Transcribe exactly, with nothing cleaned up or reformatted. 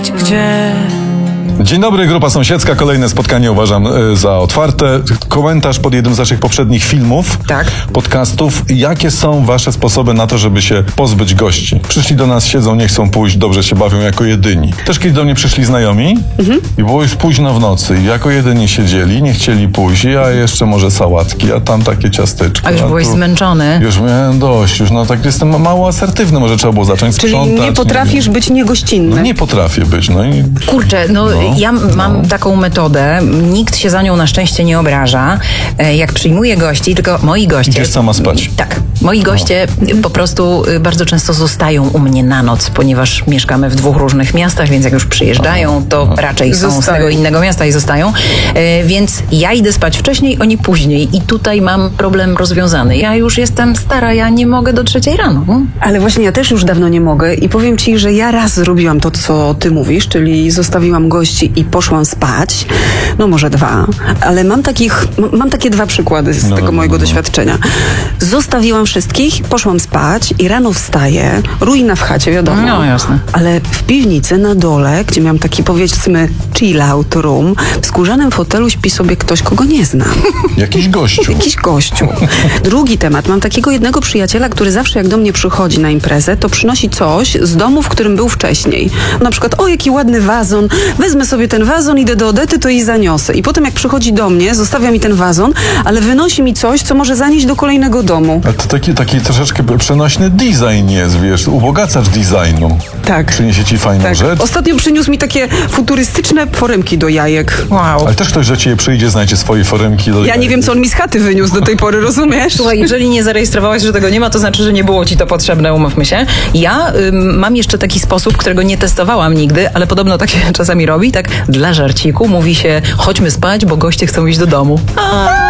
Gdzie? Dzień dobry, Grupa Sąsiedzka. Kolejne spotkanie uważam y, za otwarte. Komentarz pod jednym z naszych poprzednich filmów, tak. podcastów. Jakie są wasze sposoby na to, żeby się pozbyć gości? Przyszli do nas, siedzą, nie chcą pójść, dobrze się bawią jako jedyni. Też kiedyś do mnie przyszli znajomi mhm. i było już późno w nocy i jako jedyni siedzieli, nie chcieli pójść. Ja jeszcze może sałatki, a tam takie ciasteczko. A już a byłeś tu... zmęczony. Już miałem dość, już no tak jestem mało asertywny, może trzeba było zacząć Czyli sprzątać. nie potrafisz nie, być niegościnny. No nie potrafię być, no i... Kurczę, no, no ja mam no. taką metodę, nikt się za nią na szczęście nie obraża. Jak przyjmuję gości, tylko moi goście... Idziesz sama spać. Tak. Moi goście no. po prostu bardzo często zostają u mnie na noc, ponieważ mieszkamy w dwóch różnych miastach, więc jak już przyjeżdżają, to Aha. raczej są zostają. z tego innego miasta i zostają. Więc ja idę spać wcześniej, oni później i tutaj mam problem rozwiązany. Ja już jestem stara, ja nie mogę do trzeciej rano. Ale właśnie ja też już dawno nie mogę i powiem ci, że ja raz zrobiłam to, co ty mówisz, czyli zostawiłam gości i poszłam spać. No może dwa. Ale mam takich, mam takie dwa przykłady z no, tego no, mojego no, no. doświadczenia. Zostawiłam wszystkich, poszłam spać i rano wstaję, ruina w chacie, wiadomo. No jasne. Ale w piwnicy na dole, gdzie miałam taki, powiedzmy, chill out room, w skórzanym fotelu śpi sobie ktoś, kogo nie znam. Jakiś gościu. Jakiś gościu. Drugi temat. Mam takiego jednego przyjaciela, który zawsze jak do mnie przychodzi na imprezę, to przynosi coś z domu, w którym był wcześniej. Na przykład, o jaki ładny wazon, wezmę sobie ten wazon, idę do Odety, to jej zaniosę. I potem jak przychodzi do mnie, zostawia mi ten wazon, ale wynosi mi coś, co może zanieść do kolejnego domu. A to taki, taki troszeczkę przenośny design jest, wiesz, ubogacacz designu. Tak. Przyniesie ci fajną tak. rzecz. Ostatnio przyniósł mi takie futurystyczne foremki do jajek. Wow. Ale też ktoś do ciebie przyjdzie, znajdzie swoje foremki do Ja jajek. nie wiem, co on mi z chaty wyniósł do tej pory, rozumiesz? Słuchaj, jeżeli nie zarejestrowałaś, że tego nie ma, to znaczy, że nie było ci to potrzebne, umówmy się. Ja y, mam jeszcze taki sposób, którego nie testowałam nigdy, ale podobno tak się czasami robi, tak dla żarciku mówi się, chodźmy spać, bo goście chcą iść do domu. A